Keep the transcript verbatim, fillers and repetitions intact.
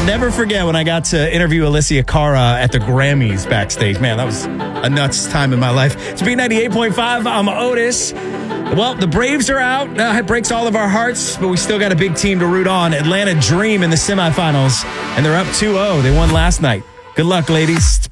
never forget when I got to interview Alicia Cara at the Grammys backstage. Man, that was a nuts time in my life. It's B ninety-eight point five. I'm Otis. Well, the Braves are out. Uh, it breaks all of our hearts, but we still got a big team to root on. Atlanta Dream in the semifinals, and they're up two oh. They won last night. Good luck, ladies.